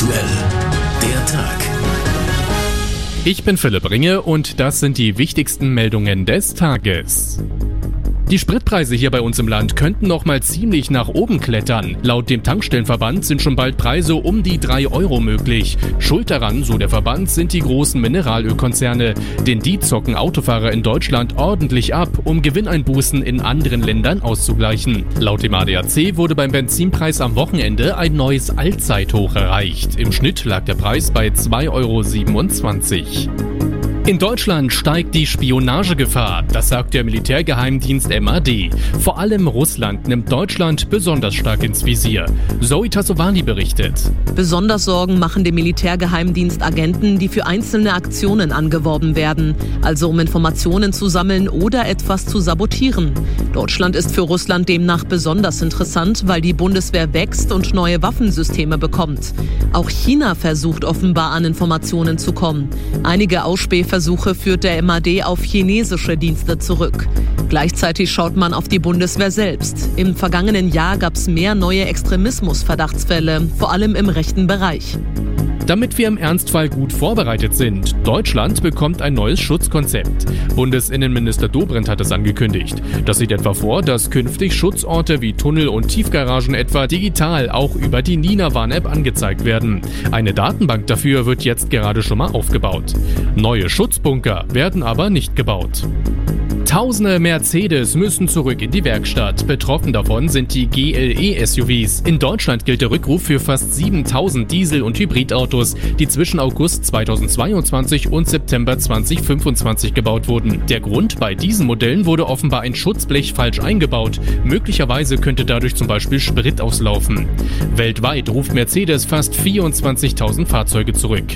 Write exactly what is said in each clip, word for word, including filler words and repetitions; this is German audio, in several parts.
aktuell, der Tag. Ich bin Philipp Ringe und das sind die wichtigsten Meldungen des Tages. Die Spritpreise hier bei uns im Land könnten noch mal ziemlich nach oben klettern. Laut dem Tankstellenverband sind schon bald Preise um die drei Euro möglich. Schuld daran, so der Verband, sind die großen Mineralölkonzerne. Denn die zocken Autofahrer in Deutschland ordentlich ab, um Gewinneinbußen in anderen Ländern auszugleichen. Laut dem A D A C wurde beim Benzinpreis am Wochenende ein neues Allzeithoch erreicht. Im Schnitt lag der Preis bei zwei Euro siebenundzwanzig. In Deutschland steigt die Spionagegefahr, das sagt der Militärgeheimdienst M A D. Vor allem Russland nimmt Deutschland besonders stark ins Visier. Zoe Tassovani berichtet. Besonders Sorgen machen dem Militärgeheimdienst Agenten, die für einzelne Aktionen angeworben werden, also um Informationen zu sammeln oder etwas zu sabotieren. Deutschland ist für Russland demnach besonders interessant, weil die Bundeswehr wächst und neue Waffensysteme bekommt. Auch China versucht offenbar an Informationen zu kommen. Einige Ausspähversuche Versuche führt der M A D auf chinesische Dienste zurück. Gleichzeitig schaut man auf die Bundeswehr selbst. Im vergangenen Jahr gab es mehr neue Extremismus-Verdachtsfälle, vor allem im rechten Bereich. Damit wir im Ernstfall gut vorbereitet sind, Deutschland bekommt ein neues Schutzkonzept. Bundesinnenminister Dobrindt hat es angekündigt. Das sieht etwa vor, dass künftig Schutzorte wie Tunnel und Tiefgaragen etwa digital auch über die Nina-Warn-App angezeigt werden. Eine Datenbank dafür wird jetzt gerade schon mal aufgebaut. Neue Schutzbunker werden aber nicht gebaut. Tausende Mercedes müssen zurück in die Werkstatt. Betroffen davon sind die G L E-S U Vs. In Deutschland gilt der Rückruf für fast siebentausend Diesel- und Hybridautos, die zwischen August zweitausendzweiundzwanzig und September zweitausendfünfundzwanzig gebaut wurden. Der Grund: Bei diesen Modellen wurde offenbar ein Schutzblech falsch eingebaut. Möglicherweise könnte dadurch zum Beispiel Sprit auslaufen. Weltweit ruft Mercedes fast vierundzwanzigtausend Fahrzeuge zurück.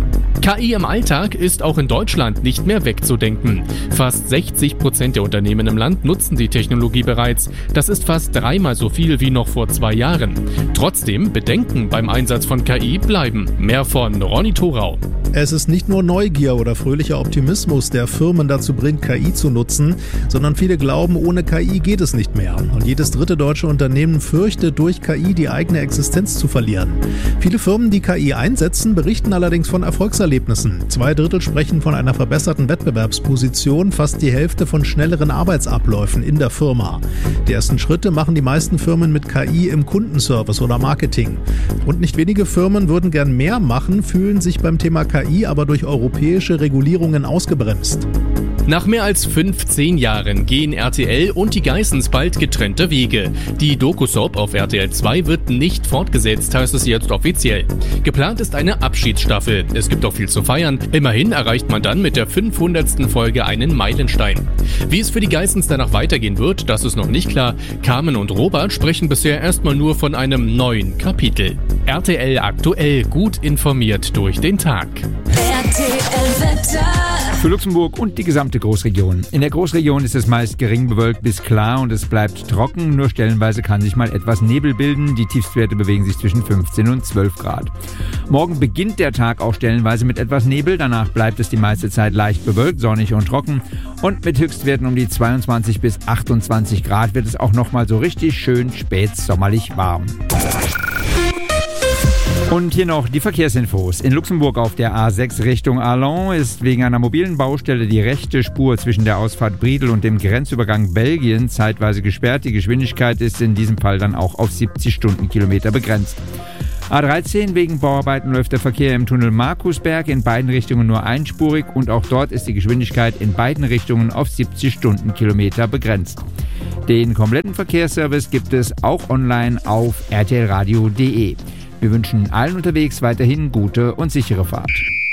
K I im Alltag ist auch in Deutschland nicht mehr wegzudenken. Fast sechzig Prozent der Unternehmen im Land nutzen die Technologie bereits. Das ist fast dreimal so viel wie noch vor zwei Jahren. Trotzdem, Bedenken beim Einsatz von K I bleiben. Mehr von Ronny Thorau. Es ist nicht nur Neugier oder fröhlicher Optimismus, der Firmen dazu bringt, K I zu nutzen, sondern viele glauben, ohne K I geht es nicht mehr. Und jedes dritte deutsche Unternehmen fürchtet, durch K I die eigene Existenz zu verlieren. Viele Firmen, die K I einsetzen, berichten allerdings von Erfolgserlebnissen. Zwei Drittel sprechen von einer verbesserten Wettbewerbsposition, fast die Hälfte von schnelleren Arbeitsabläufen in der Firma. Die ersten Schritte machen die meisten Firmen mit K I im Kundenservice oder Marketing. Und nicht wenige Firmen würden gern mehr machen, fühlen sich beim Thema K I aber durch europäische Regulierungen ausgebremst. Nach mehr als fünfzehn Jahren gehen R T L und die Geissens bald getrennte Wege. Die Doku-Soap auf R T L zwei wird nicht fortgesetzt, heißt es jetzt offiziell. Geplant ist eine Abschiedsstaffel. Es gibt auch viel zu feiern. Immerhin erreicht man dann mit der fünfhundertsten Folge einen Meilenstein. Wie es für die Geissens danach weitergehen wird, das ist noch nicht klar. Carmen und Robert sprechen bisher erstmal nur von einem neuen Kapitel. R T L aktuell, gut informiert durch den Tag. R T L-Wetter. Für Luxemburg und die gesamte Großregion. In der Großregion ist es meist gering bewölkt bis klar und es bleibt trocken. Nur stellenweise kann sich mal etwas Nebel bilden. Die Tiefstwerte bewegen sich zwischen fünfzehn und zwölf Grad. Morgen beginnt der Tag auch stellenweise mit etwas Nebel. Danach bleibt es die meiste Zeit leicht bewölkt, sonnig und trocken. Und mit Höchstwerten um die zweiundzwanzig bis achtundzwanzig Grad wird es auch nochmal so richtig schön spätsommerlich warm. Und hier noch die Verkehrsinfos. In Luxemburg auf der A sechs Richtung Arlon ist wegen einer mobilen Baustelle die rechte Spur zwischen der Ausfahrt Briedel und dem Grenzübergang Belgien zeitweise gesperrt. Die Geschwindigkeit ist in diesem Fall dann auch auf siebzig Stundenkilometer begrenzt. A dreizehn, wegen Bauarbeiten läuft der Verkehr im Tunnel Markusberg in beiden Richtungen nur einspurig und auch dort ist die Geschwindigkeit in beiden Richtungen auf siebzig Stundenkilometer begrenzt. Den kompletten Verkehrsservice gibt es auch online auf r t l radio punkt d e. Wir wünschen allen unterwegs weiterhin gute und sichere Fahrt.